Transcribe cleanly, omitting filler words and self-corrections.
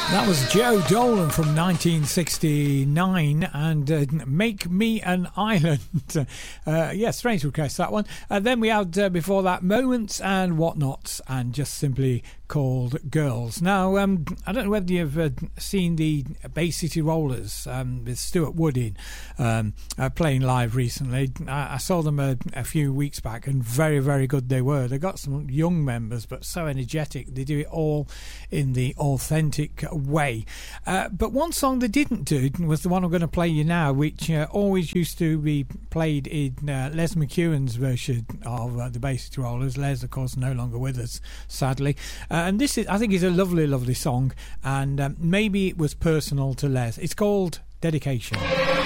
That was Joe Dolan from 1969 and Make Me an Island. Strange request, that one. Then we had before that Moments and Whatnots and Just Simply Called Girls. Now, I don't know whether you've seen the Bay City Rollers with Stuart Wood in playing live recently. I saw them a few weeks back and very, very good they were. They got some young members but so energetic. They do it all in the authentic way. But one song they didn't do was the one I'm going to play you now, which always used to be played in Les McEwen's version of the Bay City Rollers. Les, of course, no longer with us, sadly. And this, I think, is a lovely, lovely song, and maybe it was personal to Les. It's called Dedication.